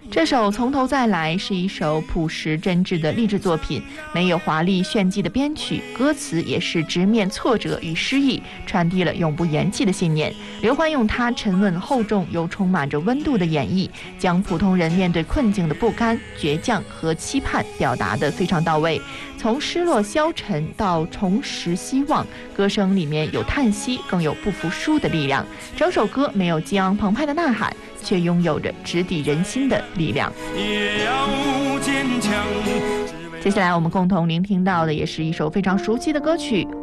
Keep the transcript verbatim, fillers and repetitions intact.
这首《从头再来》是一首朴实真挚的励志作品，没有华丽炫技的编曲，歌词也是直面挫折与失意，传递了永不言弃的信念。刘欢用他沉稳厚重又充满着温度的演绎，将普通人面对困境的不甘、倔强和期盼表达得非常到位。从失落消沉到重拾希望，歌声里面有叹息，更有不服输的力量。整首歌没有激昂澎湃的呐喊，却拥有着直抵人心的力量。 也要坚强。 接下来我们共同聆听到的也是一首非常熟悉的歌曲